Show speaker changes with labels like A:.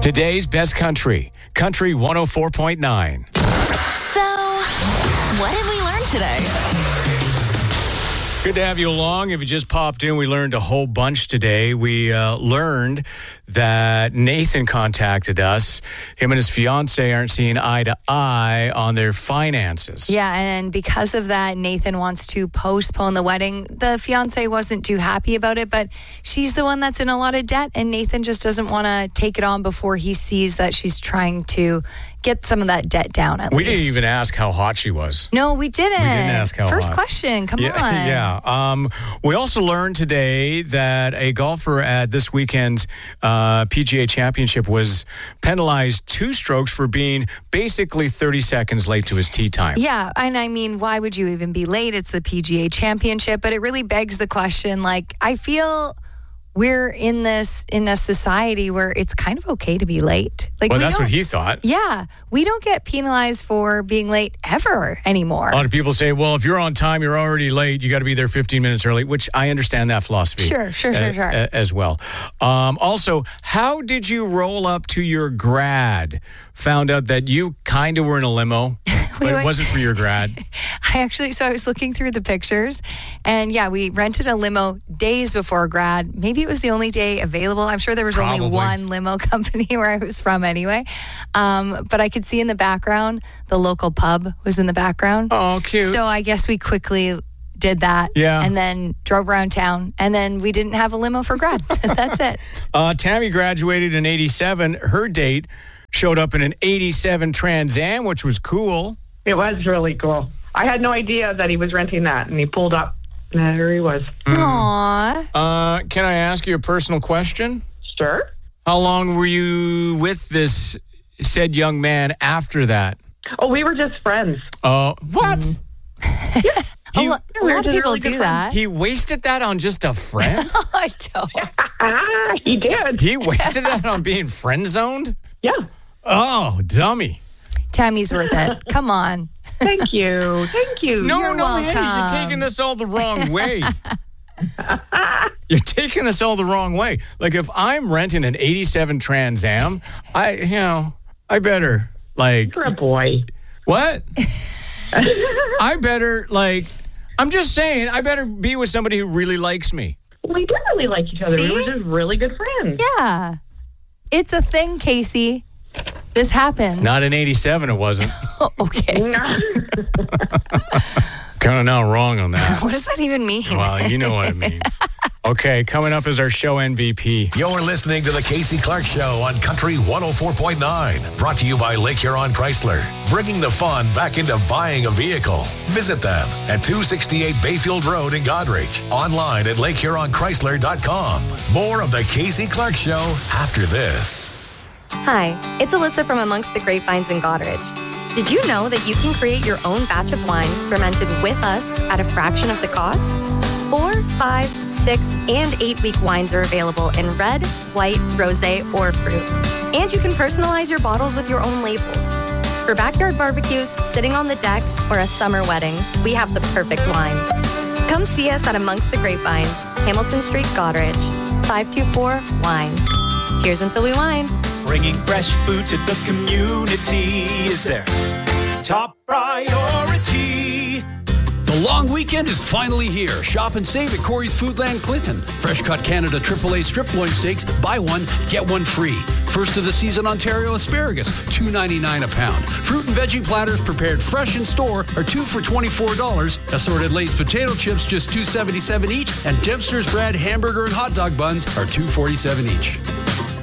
A: Today's best country, Country 104.9.
B: So, what did we learn today?
A: Good to have you along. If you just popped in, we learned a whole bunch today. We learned that Nathan contacted us. Him and his fiance aren't seeing eye to eye on their finances.
C: Yeah, and because of that, Nathan wants to postpone the wedding. The fiance wasn't too happy about it, but she's the one that's in a lot of debt, and Nathan just doesn't want to take it on before he sees that she's trying to get some of that debt down at least.
A: We didn't even ask how hot she was.
C: No, we didn't.
A: We didn't ask how
C: First
A: hot.
C: question, come on.
A: Yeah. We also learned today that a golfer at this weekend's PGA Championship was penalized 2 strokes for being basically 30 seconds late to his tee time.
C: Yeah, and I mean, why would you even be late? It's the PGA Championship, but it really begs the question, like, I feel we're in a society where it's kind of okay to be late. Like,
A: Well, that's what he thought.
C: Yeah, we don't get penalized for being late ever anymore.
A: A lot of people say, well, if you're on time, you're already late. You got to be there 15 minutes early, which I understand that philosophy.
C: Sure.
A: As well. Also, how did you roll up to your grad? Found out that you kind of were in a limo, but it wasn't for your grad.
C: I was looking through the pictures, and yeah, we rented a limo days before grad. Maybe it was the only day available. I'm sure there was only one limo company where I was from anyway. But I could see in the background, the local pub was in the background.
A: Oh, cute.
C: So I guess we quickly did that, and then drove around town, and then we didn't have a limo for grad. That's it.
A: Tammy graduated in 87. Her date showed up in an 87 Trans Am, which was cool.
D: It was really cool. I had no idea that he was renting that, and he pulled up. There he was.
C: Aww.
A: Can I ask you a personal question?
D: Sure.
A: How long were you with this said young man after that?
D: Oh, we were just friends.
A: What?
C: A lot of people do that.
A: He wasted that on just a friend?
C: I don't.
D: He did.
A: He wasted that on being friend zoned?
D: Yeah.
A: Oh, dummy.
C: Tammy's worth it. Come on.
D: Thank you.
A: No,
C: You're
A: hey,
C: welcome.
A: you're taking this all the wrong way. You're taking this all the wrong way. Like, if I'm renting an 87 Trans Am, I better, like...
D: You're a boy.
A: What? I better, like... I'm just saying, I better be with somebody who really likes me.
D: We did really like each other.
C: See?
D: We were just really good friends.
C: Yeah. It's a thing, Casey. This happens.
A: Not in 87, it wasn't.
C: Okay.
A: Kind of not wrong on that.
C: What does that even mean?
A: Well, you know what I mean. Okay, coming up is our show MVP.
E: You're listening to the Casey Clark Show on Country 104.9. Brought to you by Lake Huron Chrysler. Bringing the fun back into buying a vehicle. Visit them at 268 Bayfield Road in Goderich. Online at LakeHuronChrysler.com. More of the Casey Clark Show after this.
F: Hi, it's Alyssa from Amongst the Grapevines in Goderich. Did you know that you can create your own batch of wine fermented with us at a fraction of the cost? 4, 5, 6, and 8-week wines are available in red, white, rosé, or fruit. And you can personalize your bottles with your own labels. For backyard barbecues, sitting on the deck, or a summer wedding, we have the perfect wine. Come see us at Amongst the Grapevines, Hamilton Street, Goderich, 524-WINE. Cheers until we wine.
G: Bringing fresh food to the community is their top priority.
H: The long weekend is finally here. Shop and save at Corey's Foodland Clinton. Fresh Cut Canada AAA strip loin steaks. Buy one, get one free. First of the season Ontario asparagus, $2.99 a pound. Fruit and veggie platters prepared fresh in store are 2 for $24. Assorted Lay's potato chips just $2.77 each. And Dempster's bread, hamburger, and hot dog buns are $2.47 each.